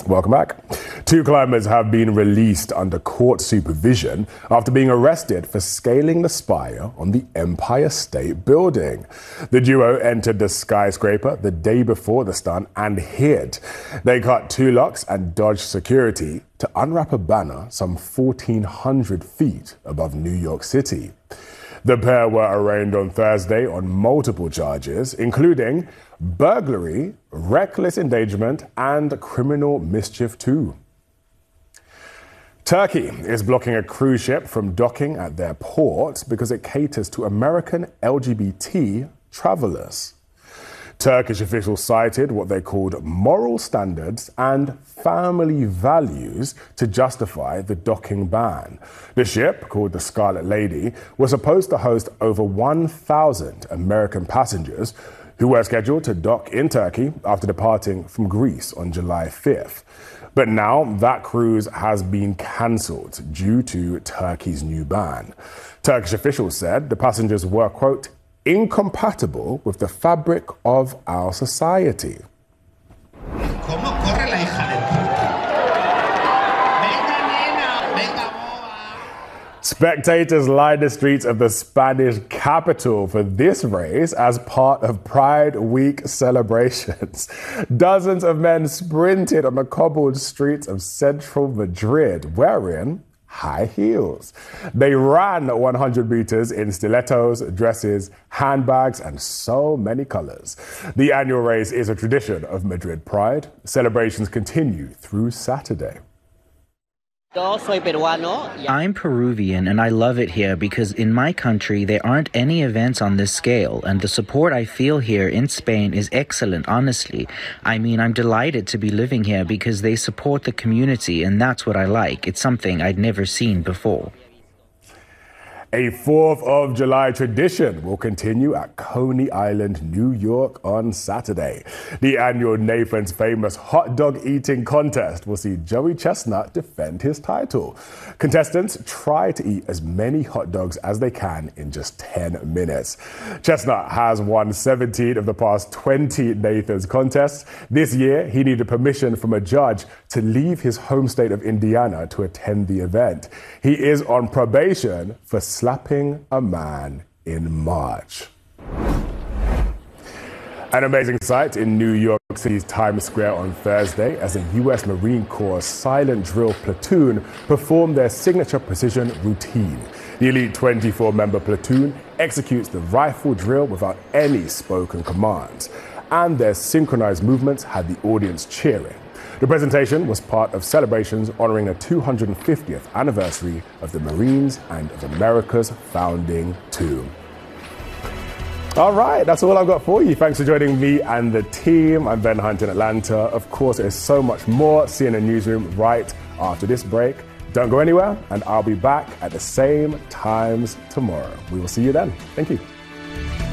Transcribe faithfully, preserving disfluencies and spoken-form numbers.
Welcome back. Two climbers have been released under court supervision after being arrested for scaling the spire on the Empire State Building. The duo entered the skyscraper the day before the stunt and hid. They cut two locks and dodged security to unwrap a banner some fourteen hundred feet above New York City. The pair were arraigned on Thursday on multiple charges, including burglary, reckless endangerment, and criminal mischief too. Turkey is blocking a cruise ship from docking at their port because it caters to American L G B T travelers. Turkish officials cited what they called moral standards and family values to justify the docking ban. The ship, called the Scarlet Lady, was supposed to host over one thousand American passengers who were scheduled to dock in Turkey after departing from Greece on July fifth. But now that cruise has been cancelled due to Turkey's new ban. Turkish officials said the passengers were, quote, incompatible with the fabric of our society. Spectators lined the streets of the Spanish capital for this race as part of Pride Week celebrations. Dozens of men sprinted on the cobbled streets of central Madrid wearing high heels. They ran one hundred meters in stilettos, dresses, handbags, and so many colors. The annual race is a tradition of Madrid Pride. Celebrations continue through Saturday. I'm Peruvian and I love it here because in my country there aren't any events on this scale, and the support I feel here in Spain is excellent, honestly. I mean, I'm delighted to be living here because they support the community, and that's what I like. It's something I'd never seen before. A fourth of July tradition will continue at Coney Island, New York on Saturday. The annual Nathan's Famous Hot Dog Eating Contest will see Joey Chestnut defend his title. Contestants try to eat as many hot dogs as they can in just ten minutes. Chestnut has won seventeen of the past twenty Nathan's contests. This year, he needed permission from a judge to leave his home state of Indiana to attend the event. He is on probation for slapping a man in March. An amazing sight in New York City's Times Square on Thursday as a U S Marine Corps silent drill platoon performed their signature precision routine. The elite twenty-four member platoon executes the rifle drill without any spoken commands, and their synchronized movements had the audience cheering. The presentation was part of celebrations honoring the two hundred fiftieth anniversary of the Marines and of America's founding too. All right, that's all I've got for you. Thanks for joining me and the team. I'm Ben Hunt in Atlanta. Of course, there's so much more. C N N Newsroom right after this break. Don't go anywhere, and I'll be back at the same times tomorrow. We will see you then. Thank you.